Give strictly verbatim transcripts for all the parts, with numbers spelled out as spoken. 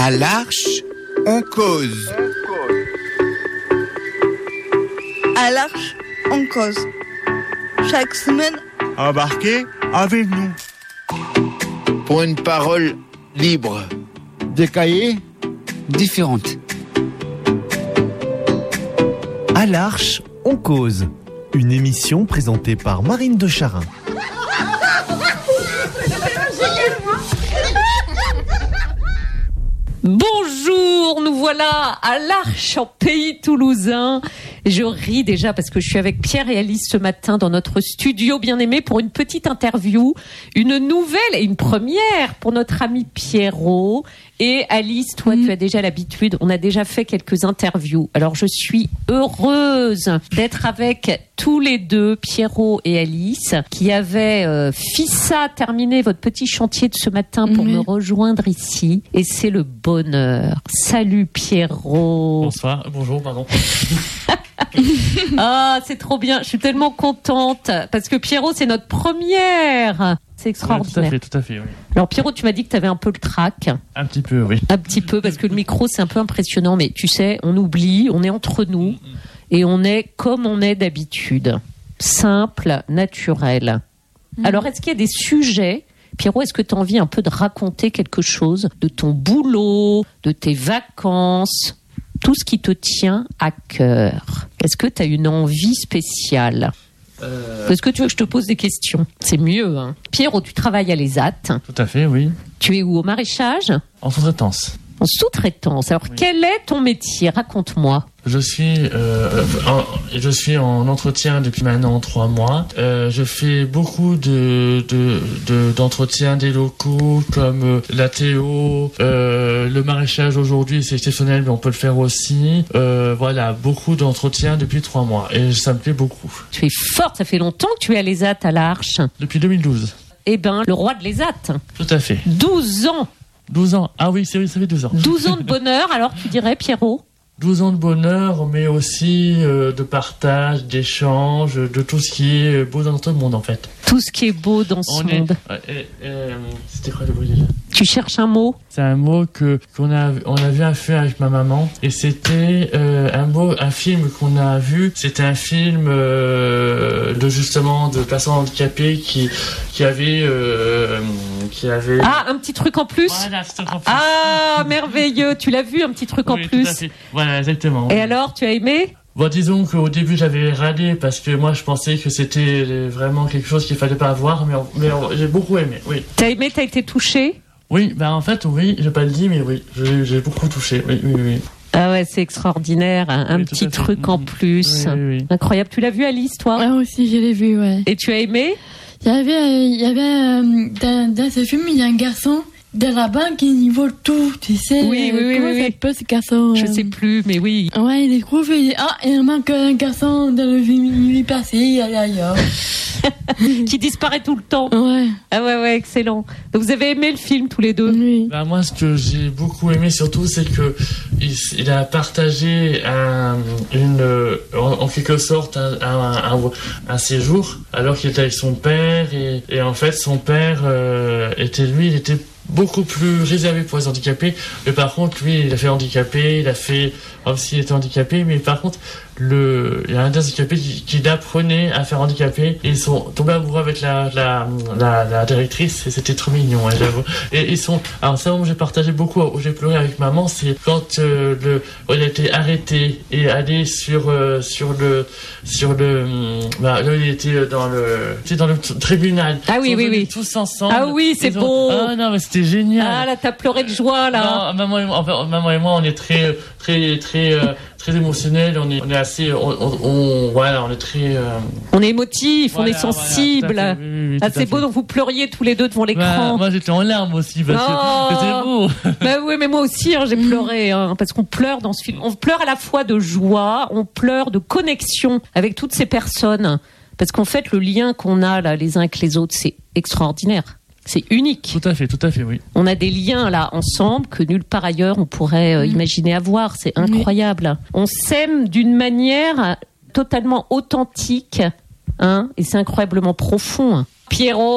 À l'Arche, on cause. À l'Arche, on cause. Chaque semaine, Embarquez avec nous. Pour une parole libre. Des cahiers différentes. À l'Arche, on cause. Une émission présentée par Marine de Charin. Bonjour, nous voilà à l'Arche en pays toulousain. Je ris déjà parce que je suis avec Pierre et Alice ce matin dans notre studio bien-aimé pour une petite interview, une nouvelle et une première pour notre ami Pierrot. Et Alice, toi, mmh. tu as déjà l'habitude, on a déjà fait quelques interviews. Alors, je suis heureuse d'être avec tous les deux, Pierrot et Alice, qui avaient euh, fissa terminé votre petit chantier de ce matin pour mmh. me rejoindre ici. Et c'est le bonheur. Salut Pierrot. Bonsoir, bonjour, pardon. Ah, c'est trop bien. Je suis tellement contente parce que Pierrot, c'est notre première. C'est extraordinaire. Ouais, tout à fait, tout à fait, oui. Alors Pierrot, tu m'as dit que tu avais un peu le trac. Un petit peu, oui. Un petit peu, parce que le micro, c'est un peu impressionnant. Mais tu sais, on oublie, on est entre nous mm-hmm. et on est comme on est d'habitude. Simple, naturel. Mm-hmm. Alors, est-ce qu'il y a des sujets, Pierrot, est-ce que tu as envie un peu de raconter quelque chose de ton boulot, de tes vacances, tout ce qui te tient à cœur? Est-ce que tu as une envie spéciale? Euh... Est-ce que tu veux que je te pose des questions? C'est mieux, hein. Pierrot, tu travailles à l'E S A T. Tout à fait, oui. Tu es où, au maraîchage? En sous-traitance. En sous-traitance. Alors, oui. Quel est ton métier? Raconte-moi. Je suis, euh, en, je suis en entretien depuis maintenant trois mois. Euh, je fais beaucoup de, de, de d'entretiens des locaux comme euh, la Théo, euh, le maraîchage aujourd'hui, c'est exceptionnel, mais on peut le faire aussi. Euh, voilà, beaucoup d'entretiens depuis trois mois et ça me plaît beaucoup. Tu es forte, ça fait longtemps que tu es à l'E S A T à l'Arche. Depuis deux mille douze. Eh ben, le roi de l'E S A T. Tout à fait. douze ans. douze ans. Ah oui, c'est oui, ça fait douze ans. douze ans de bonheur, alors tu dirais, Pierrot? douze ans de bonheur, mais aussi euh, de partage, d'échange, de tout ce qui est beau dans notre monde, en fait. Tout ce qui est beau dans ce on monde. Est, euh, euh, c'était quoi le bruit déjà? Tu cherches un mot? C'est un mot que qu'on a on a vu un film avec ma maman et c'était euh, un mot un film qu'on a vu. C'était un film euh, de justement de personnes handicapées qui qui avait euh, qui avait. Ah, un petit truc en plus. Voilà, c'est un truc en plus. Ah, merveilleux. Tu l'as vu, un petit truc oui, en plus. Tout à fait. Voilà, exactement. Et alors, tu as aimé? Bon, disons qu'au début j'avais râlé parce que moi je pensais que c'était vraiment quelque chose qu'il fallait pas avoir, mais, mais j'ai beaucoup aimé, oui. T'as aimé, t'as été touché? Oui, bah en fait, oui, j'ai pas le dit, mais oui, j'ai, j'ai beaucoup touché, oui, oui, oui. Ah ouais, c'est extraordinaire, un, un oui, petit truc en plus. Oui, oui, oui. Incroyable. Tu l'as vu, Alice, toi? Ah aussi, je l'ai vu, ouais. Et tu as aimé? Il y avait, il y avait euh, dans, dans ce film, il y a un garçon de la banque qui il vole tout, tu sais. Oui, oui, oui. Comment oui, ça oui. s'appelle ce garçon? Je sais plus, mais oui. Ouais, il est trouvé, il dit, ah, il manque un garçon dans le film, il est passé, aïe, aïe, aïe. Qui disparaît tout le temps. Ouais. Ah ouais, ouais, excellent. Donc vous avez aimé le film tous les deux? Oui. Bah moi, ce que j'ai beaucoup aimé surtout, c'est que il, il a partagé un, une, en, en quelque sorte, un, un, un, un séjour, alors qu'il était avec son père et, et en fait, son père euh, était lui, il était beaucoup plus réservé pour les handicapés, mais par contre lui il a fait handicapé, il a fait comme s'il était handicapé, mais par contre le il y a un des handicapés qui, qui l'apprenait à faire handicapé et ils sont tombés amoureux avec la la la, la directrice et c'était trop mignon, hein, j'avoue. Et ils sont alors ça où j'ai partagé beaucoup, où j'ai pleuré avec maman, c'est quand euh, le il a été arrêté et allé sur euh, sur le sur le bah là il était dans le c'était dans le tribunal. Ah oui oui oui tous ensemble. Ah oui c'est ont, beau. Ah non mais c'était génial. Ah là t'as pleuré de joie là. Non, maman et moi, enfin, maman et moi on est très très très euh, très émotionnels, on est on est assez on, on, on voilà on est très euh... on est émotif, voilà, on est sensible. Voilà, oui, oui, oui, ah c'est beau donc vous pleuriez tous les deux devant l'écran. Bah, moi j'étais en larmes aussi parce oh. que c'était beau. Bah oui mais moi aussi hein, j'ai pleuré hein, parce qu'on pleure dans ce film. On pleure à la fois de joie, on pleure de connexion avec toutes ces personnes parce qu'en fait le lien qu'on a là les uns avec les autres c'est extraordinaire. C'est unique. Tout à fait, tout à fait, oui. On a des liens là ensemble que nulle part ailleurs on pourrait euh, imaginer avoir. C'est incroyable. Oui. On s'aime d'une manière totalement authentique, hein, et c'est incroyablement profond. Pierrot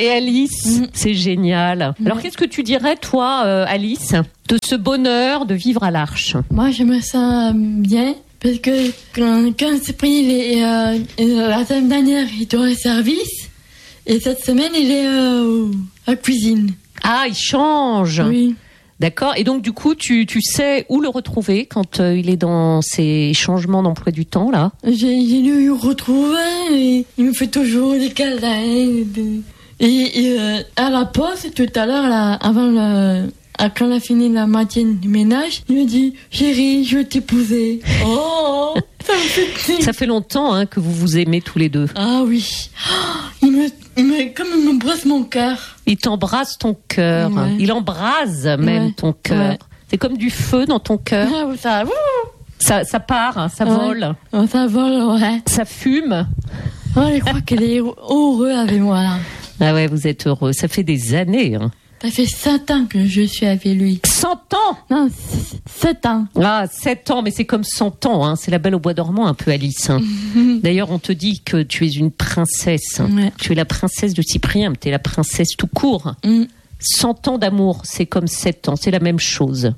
et Alice. Mm. C'est génial. Alors, Ouais. qu'est-ce que tu dirais, toi, euh, Alice, de ce bonheur de vivre à l'Arche? Moi, je me sens bien parce que quand, quand c'est pris, il est, euh, euh, la semaine dernière, il était au service et cette semaine, il est euh, à la cuisine. Ah, il change. Oui. D'accord. Et donc, du coup, tu, tu sais où le retrouver quand euh, il est dans ces changements d'emploi du temps, là? J'ai, j'ai dû le retrouver et il me fait toujours des câlins. des- Et, et, euh, à la pause, tout à l'heure, là, avant le, à- quand on a fini la moitié du ménage, il me dit « Chérie, je vais t'épouser. » Oh, ça me fait... Ça fait longtemps hein, que vous vous aimez tous les deux. Ah oui. Oh, il me, il me, comme il m'embrasse mon cœur. Il t'embrasse ton cœur. Ouais. Il embrase même Ouais. ton cœur. Ouais. C'est comme du feu dans ton cœur. Ah, ça, ouh, Ça, ça part, hein, ça Ouais. vole, oh, ça vole, ouais. ça fume. Oh, je crois qu'elle est heureux avec moi, là. Ah ouais, vous êtes heureux. Ça fait des années. Hein. Ça fait sept ans que je suis avec lui. cent ans. Non, sept ans. Ah, sept ans, mais c'est comme cent ans. Hein. C'est la Belle au bois dormant un peu, Alice. Hein. D'ailleurs, on te dit que tu es une princesse. Ouais. Tu es la princesse de Cyprien, mais tu es la princesse tout court. Mm. cent ans d'amour, c'est comme sept ans, c'est la même chose.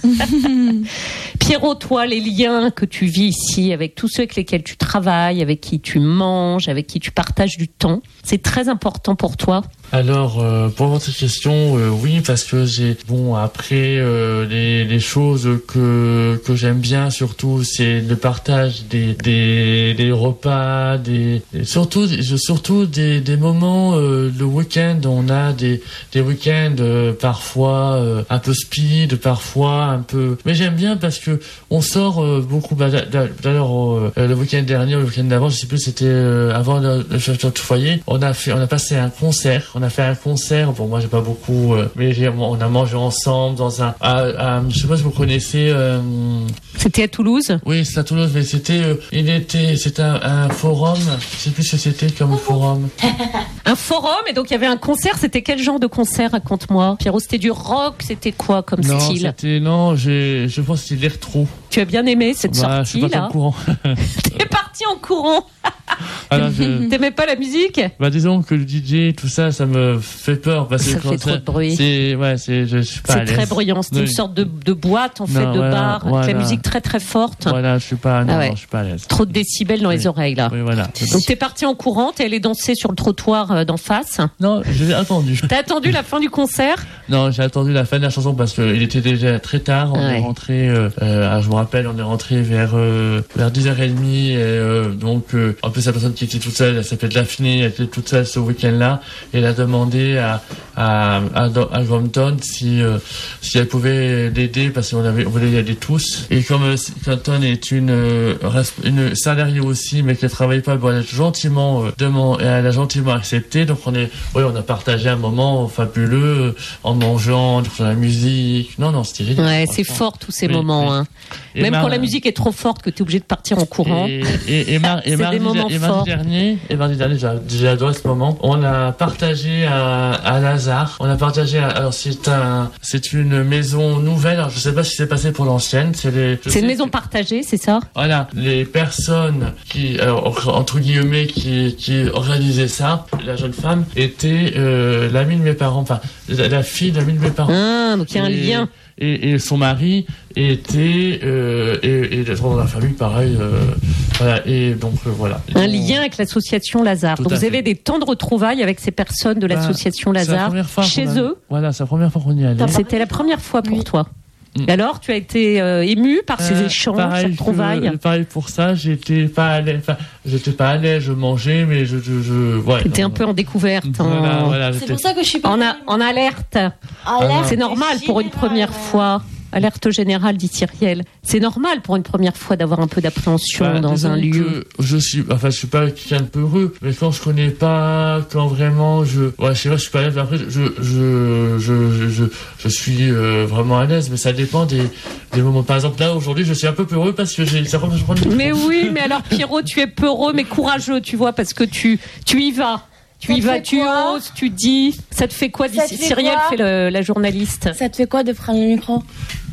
Pierrot, toi, les liens que tu vis ici avec tous ceux avec lesquels tu travailles, avec qui tu manges, avec qui tu partages du temps, c'est très important pour toi. Alors, euh, pour votre question, euh, oui, parce que j'ai bon après euh, les, les choses que que j'aime bien surtout, c'est le partage des des, des repas, des, des surtout je- surtout des des moments euh, le week-end. On a des des week-ends euh, parfois euh, un peu speed, parfois un peu. Mais j'aime bien parce que on sort euh, beaucoup. Bah, d'a- d'a- D'ailleurs, euh, le week-end dernier, le week-end d'avant, je sais plus, c'était euh, avant le, le festival du foyer. On a fait, on a passé un concert. On a fait un concert. Bon, moi, j'ai pas beaucoup, euh, mais j'ai- on a mangé ensemble dans un. À, à- je sais pas si vous connaissez. Euh, C'était à Toulouse. oui, c'est à Toulouse, mais c'était, euh, il était, c'était un, un forum. Je sais plus ce que c'était comme forum. Un forum, et donc il y avait un concert. C'était quel genre de concert, raconte-moi. Pierrot, c'était du rock, c'était quoi comme Non, style? c'était non, j'ai, je pense que c'était l'électro. Tu as bien aimé cette Bah, je suis sortie pas là? au courant. T'es parti en courant. Alors, je- T'aimais pas la musique? Bah disons que le D J, tout ça, ça me fait peur parce que Ça quand fait trop de bruit. C'est ouais, c'est je suis pas à C'est l'aise. très bruyant. C'est une Oui. sorte de, de boîte en fait, Non, de voilà, bar, avec voilà. la musique très très forte. Voilà, je suis pas non, Ah ouais. non, je suis pas à l'aise. Trop de décibels dans les Oui. oreilles là. Oui, voilà. Donc t'es parti en courant, t'es allé danser sur le trottoir euh, d'en face. Non, j'ai attendu. T'as attendu la fin du concert? Non, j'ai attendu la fin de la chanson parce que il était déjà très tard. On Ouais. est rentré, euh, euh, ah, je me rappelle, on est rentré vers euh, vers dix heures trente et euh, donc euh, en plus la personne qui était toute seule, elle s'appelle Daphné, elle était toute seule ce week-end-là. Et elle a demandé à à à, à Grompton si euh, si elle pouvait l'aider parce qu'on avait on voulait y aller tous. Et comme euh, Grompton est une euh, resp- une salariée aussi, mais qu'elle travaille pas, bon, elle a gentiment euh, demandé, elle a gentiment accepté. Donc on est, oui, on a partagé un moment fabuleux euh, en mangeant, sur la musique. Non, non, c'était génial. Ouais, c'est franchement. fort tous ces Oui, moments. oui. Hein. Et Même mar- quand la musique est trop forte que t'es obligé de partir en courant. Et, et, et, mar- et C'est des mardi, moments et forts. mardi dernier, et mardi dernier, j'ai j'ai adoré ce moment. On a partagé à, à Lazare. On a partagé. À, alors c'est un, c'est une maison nouvelle. Alors je sais pas si c'est passé pour l'ancienne. C'est les. je C'est sais une maison que- partagée, c'est ça? Voilà, les personnes qui, alors, entre guillemets, qui, qui organisaient ça, la jeune femme était euh, l'amie de mes parents, enfin la, la fille de l'amie de mes parents. Ah, donc il y a un Et- lien. Et, et son mari était euh, et, et dans la famille pareil. Euh, voilà, et donc euh, voilà. Un Et on- lien avec l'association Lazare. Tout Donc à vous fait. avez des temps de retrouvailles avec ces personnes de Bah, l'association c'est la Lazare première fois chez qu'on a- eux. Voilà, c'est la première fois qu'on y allait. C'était la première fois pour Oui. toi. Mm. Et alors, tu as été euh, ému par ces Euh, échanges, pareil ces que- retrouvailles. pareil pour ça, j'étais pas à l'aise. Enfin, j'étais pas à l'aise. Je mangeais, mais je, je, je ouais. T'étais un non, peu en découverte. Voilà, en- voilà. C'est j'étais- pour ça que je suis pas. En, a- en alerte. Alerte C'est normal pour une générale. première fois. Alerte générale, dit Cyrielle. C'est normal pour une première fois d'avoir un peu d'appréhension Bah, dans disons un lieu. que je suis, enfin, je suis pas quelqu'un de peureux, mais quand je connais pas, quand vraiment je, ouais, je sais pas, je suis pas à l'aise. Après, je, je, je, je, je, je suis euh, vraiment à l'aise, mais ça dépend des, des moments. Par exemple, là, aujourd'hui, je suis un peu peureux parce que j'ai, ça prend, je prends le micro. Mais oui, mais alors Pierrot, tu es peureux mais courageux, tu vois, parce que tu, tu y vas. Tu Ça y te vas, fait tu quoi oses, tu dis. Ça te fait quoi Ça te fait Cyrielle quoi fait le- la journaliste. Ça te fait quoi de prendre le micro?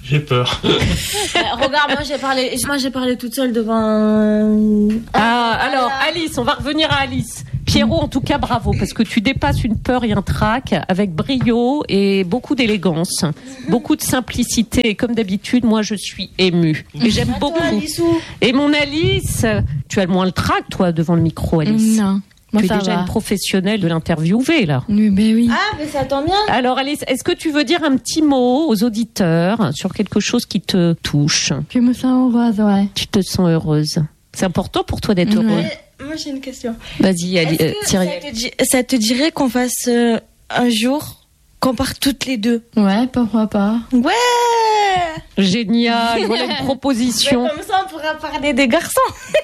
J'ai peur. Euh, regarde, moi j'ai parlé, moi j'ai parlé toute seule devant. Ah, alors Alice, on va revenir à Alice. Pierrot, en tout cas, bravo, parce que tu dépasses une peur et un trac avec brio et beaucoup d'élégance, beaucoup de simplicité. Et comme d'habitude, moi, je suis émue. Et j'aime beaucoup. Et mon Alice, tu as le moins le trac, toi, devant le micro, Alice. Non. Moi, tu es ça déjà va. une professionnelle de l'interviewer, là. Oui, ben oui. Ah, mais ça tombe bien. Alors, Alice, est-ce que tu veux dire un petit mot aux auditeurs sur quelque chose qui te touche? Je me sens heureuse, ouais. Tu te sens heureuse. C'est important pour toi d'être Ouais. heureuse. Moi, j'ai une question. Vas-y, Ali- Est-ce euh, que Thierry. ça te, di- ça te dirait qu'on fasse euh, un jour, qu'on parte toutes les deux? Ouais, pourquoi pas. Ouais. Génial, voilà une proposition. Mais comme ça, on pourra parler des garçons.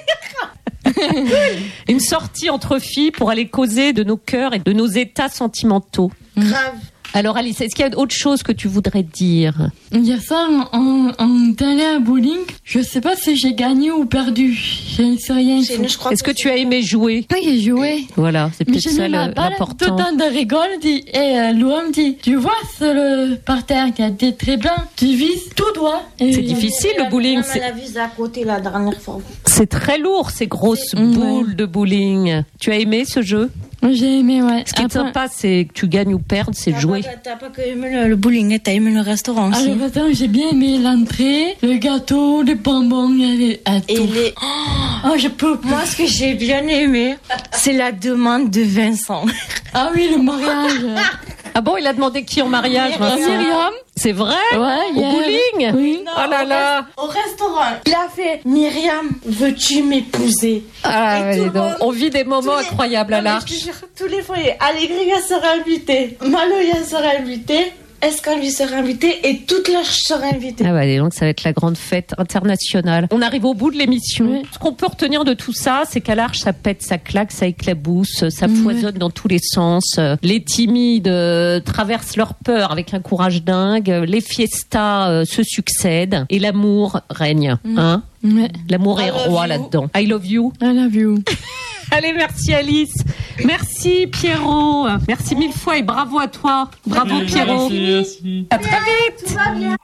Une sortie entre filles pour aller causer de nos cœurs et de nos états sentimentaux. Grave. Alors Alice, est-ce qu'il y a autre chose que tu voudrais dire? Il y a ça, on, on est allé à bowling. Je sais pas si j'ai gagné ou perdu. Je ne sais rien. Chez nous, je crois Est-ce que tu as aimé jouer? Oui, j'ai joué. Voilà, c'est Mais peut-être je ça ne le- m'a pas tout le l'important. temps de rigole dit, et euh, Louam dit, tu vois ce le parterre qui a été très bien, tu vises tout droit. Et C'est difficile le bowling, On c'est- l'a vu à côté la dernière fois. C'est très lourd ces grosses Ouais. boules de bowling. Tu as aimé ce jeu? J'ai aimé, ouais. Ce qui est Après- sympa, c'est que tu gagnes ou perds, c'est T'as jouer. pas- T'as pas que aimé le, le bowling, hein, t'as aimé le restaurant aussi. Alors, attends, j'ai bien aimé l'entrée, le gâteau, les bonbons, il y avait à Et tout. les... Oh, je peux plus. Moi, ce que j'ai bien aimé, c'est la demande de Vincent. Ah oui, le mariage. Ah bon, il a demandé qui en mariage, Ah, Vincent? Myriam. C'est vrai? Ouais, Au hier. bowling? Oui. Oh là là! Au restaurant, il a fait Myriam, veux-tu m'épouser? Ah, Et ouais, tout dis le donc. monde- On vit des moments tous les- incroyables à Non, mais l'Arche. je te jure, tous les foyers, Allégria sera invitée, Maloya sera invitée, Escalvi sera invité et toute l'Arche sera invitée. Ah ouais, donc ça va être la grande fête internationale. On arrive au bout de l'émission. Oui. Ce qu'on peut retenir de tout ça, c'est qu'à l'Arche, ça pète, ça claque, ça éclabousse, ça Oui. foisonne dans tous les sens. Les timides euh, traversent leur peur avec un courage dingue. Les fiestas euh, se succèdent et l'amour règne. Hein Ouais. L'amour I est love roi you. là-dedans. I love you. I love you. Allez, merci Alice. Merci Pierrot. Merci mille fois et bravo à toi. Bravo Merci, Pierrot. merci. À très vite.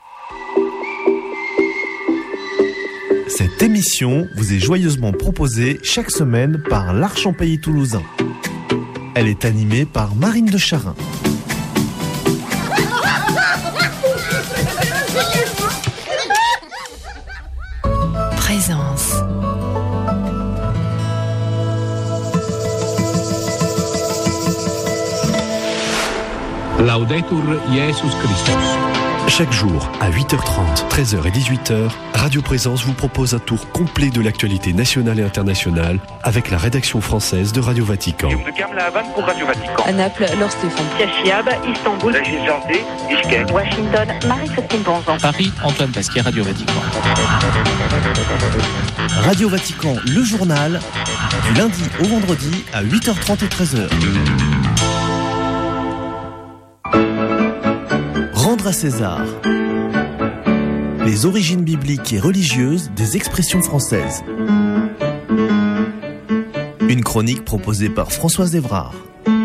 Cette émission vous est joyeusement proposée chaque semaine par l'Arche en Pays Toulousain. Elle est animée par Marine de Charin. Présence. Laudetur Jesus Christus. Chaque jour, à huit heures trente, treize heures et dixhuit heures, Radio Présence vous propose un tour complet de l'actualité nationale et internationale avec la rédaction française de Radio Vatican. de Carme la Havane pour Radio Vatican. À Naples, Laure Stéphane. Cachiab, Istanbul, Régis Janté, Bishkek. Washington, Marie-Christine Bonzan. Paris, Antoine Pasquier, Radio Vatican. Radio Vatican, le journal, du lundi au vendredi à huit heures trente et treize heures. Rendre à César. Les origines bibliques et religieuses des expressions françaises. Une chronique proposée par Françoise Évrard.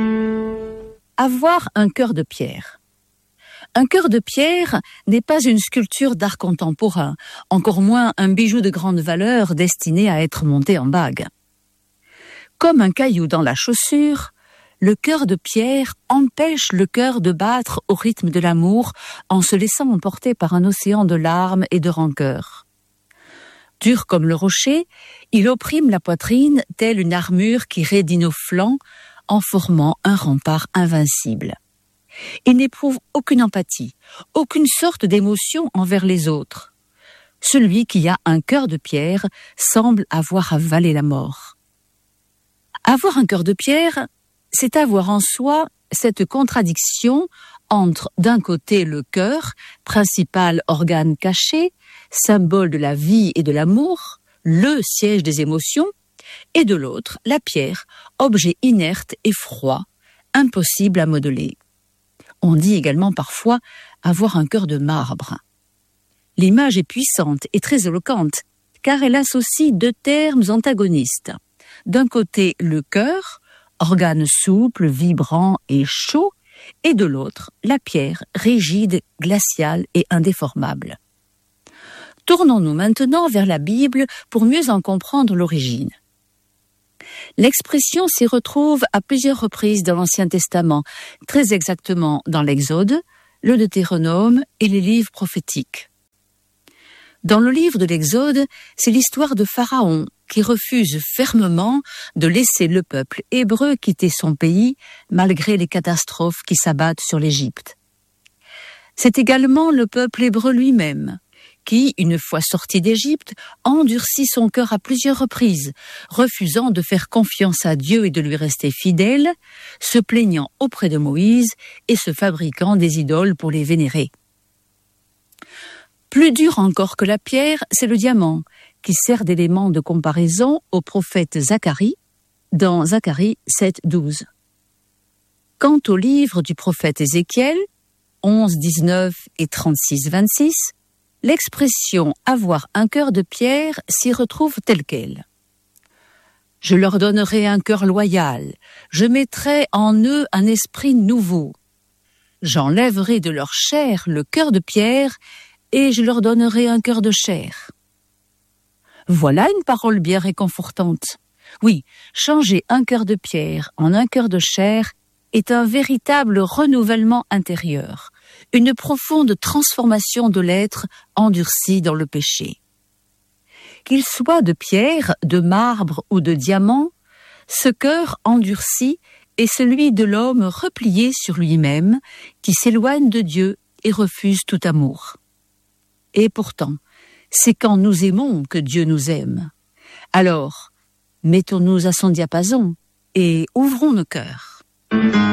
Avoir un cœur de pierre. Un cœur de pierre n'est pas une sculpture d'art contemporain, encore moins un bijou de grande valeur destiné à être monté en bague. Comme un caillou dans la chaussure, le cœur de pierre empêche le cœur de battre au rythme de l'amour en se laissant emporter par un océan de larmes et de rancœur. Dur comme le rocher, il opprime la poitrine telle une armure qui raidit nos flancs en formant un rempart invincible. Il n'éprouve aucune empathie, aucune sorte d'émotion envers les autres. Celui qui a un cœur de pierre semble avoir avalé la mort. Avoir un cœur de pierre, c'est avoir en soi cette contradiction entre, d'un côté, le cœur, principal organe caché, symbole de la vie et de l'amour, le siège des émotions, et de l'autre, la pierre, objet inerte et froid, impossible à modeler. On dit également parfois avoir un cœur de marbre. L'image est puissante et très éloquente, car elle associe deux termes antagonistes. D'un côté, le cœur, organe souple, vibrant et chaud, et de l'autre, la pierre, rigide, glaciale et indéformable. Tournons-nous maintenant vers la Bible pour mieux en comprendre l'origine. L'expression s'y retrouve à plusieurs reprises dans l'Ancien Testament, très exactement dans l'Exode, le Deutéronome et les livres prophétiques. Dans le livre de l'Exode, c'est l'histoire de Pharaon qui refuse fermement de laisser le peuple hébreu quitter son pays malgré les catastrophes qui s'abattent sur l'Égypte. C'est également le peuple hébreu lui-même qui, une fois sorti d'Égypte, endurcit son cœur à plusieurs reprises, refusant de faire confiance à Dieu et de lui rester fidèle, se plaignant auprès de Moïse et se fabriquant des idoles pour les vénérer. Plus dur encore que la pierre, c'est le diamant, qui sert d'élément de comparaison au prophète Zacharie, dans Zacharie sept, douze. Quant au livre du prophète Ézéchiel, onze, dix-neuf et trente-six, vingt-six, l'expression « avoir un cœur de pierre » s'y retrouve telle qu'elle. « Je leur donnerai un cœur loyal, je mettrai en eux un esprit nouveau. J'enlèverai de leur chair le cœur de pierre et je leur donnerai un cœur de chair. » Voilà une parole bien réconfortante. Oui, changer un cœur de pierre en un cœur de chair est un véritable renouvellement intérieur, une profonde transformation de l'être endurci dans le péché. Qu'il soit de pierre, de marbre ou de diamant, ce cœur endurci est celui de l'homme replié sur lui-même, qui s'éloigne de Dieu et refuse tout amour. Et pourtant, c'est quand nous aimons que Dieu nous aime. Alors, mettons-nous à son diapason et ouvrons nos cœurs.